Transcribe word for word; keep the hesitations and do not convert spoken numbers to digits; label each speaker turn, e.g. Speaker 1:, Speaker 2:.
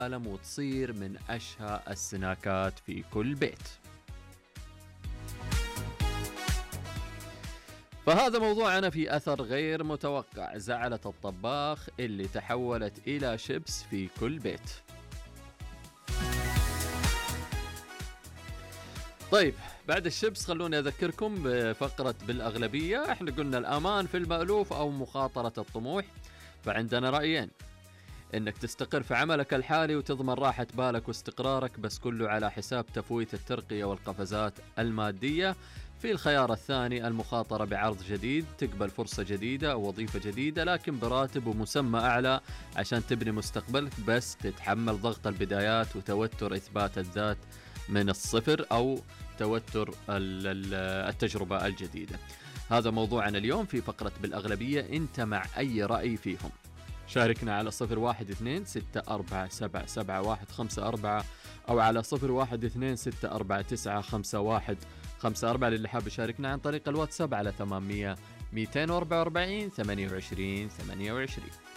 Speaker 1: العالم وتصير من أشهى السناكات في كل بيت. فهذا موضوعنا في أثر غير متوقع، زعلة الطباخ اللي تحولت إلى شيبس في كل بيت. طيب بعد الشيبس خلوني أذكركم بفقرة بالأغلبية. احنا قلنا الأمان في المألوف أو مخاطرة الطموح، فعندنا رأيين: إنك تستقر في عملك الحالي وتضمن راحة بالك واستقرارك، بس كله على حساب تفويت الترقية والقفزات المادية. في الخيار الثاني المخاطرة بعرض جديد، تقبل فرصة جديدة أو وظيفة جديدة لكن براتب ومسمى أعلى عشان تبني مستقبلك، بس تتحمل ضغط البدايات وتوتر إثبات الذات من الصفر أو توتر التجربة الجديدة. هذا موضوعنا اليوم في فقرة بالأغلبية. أنت مع أي رأي فيهم؟ شاركنا على صفر واحد اثنين ستة أربعة سبعة سبعة واحد خمسة أربعة أو على صفر واحد اثنين ستة أربعة تسعة خمسة واحد خمسة أربعة للي حاب يشاركنا عن طريق الواتساب على ثمانمية مئتين وأربعة وأربعين ثمانية وعشرين ثمانية وعشرين.